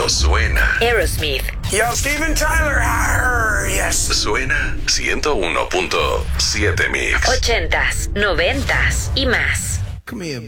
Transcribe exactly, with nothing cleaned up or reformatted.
cuando suena. Aerosmith. Yo, Steven Tyler. Arr, yes. Suena ciento uno punto siete Mix. Ochentas, noventas y más. Come here.